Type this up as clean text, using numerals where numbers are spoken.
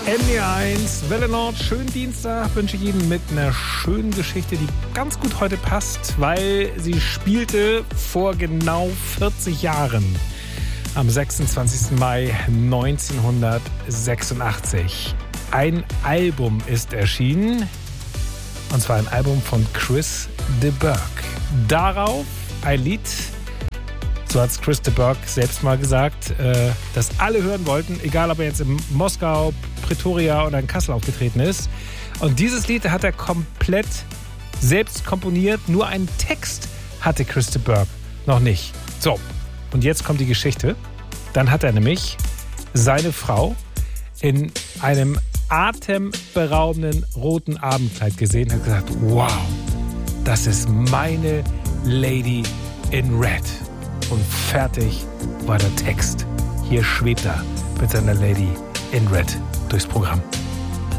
NDR1, Welle Nord, schönen Dienstag wünsche ich Ihnen mit einer schönen Geschichte, die ganz gut heute passt, weil sie spielte vor genau 40 Jahren, am 26. Mai 1986. Ein Album ist erschienen, und zwar ein Album von Chris de Burgh. Darauf ein Lied, so hat es Chris de Burgh selbst mal gesagt, das alle hören wollten, egal ob er jetzt in Moskau, Pretoria oder in Kassel aufgetreten ist. Und dieses Lied hat er komplett selbst komponiert, nur einen Text hatte Chris de Burgh noch nicht. So, und jetzt kommt die Geschichte. Dann hat er nämlich seine Frau in einem atemberaubenden roten Abendkleid gesehen und hat gesagt, wow, das ist meine Lady in Red. Und fertig war der Text. Hier schwebt er mit seiner Lady in Red durchs Programm.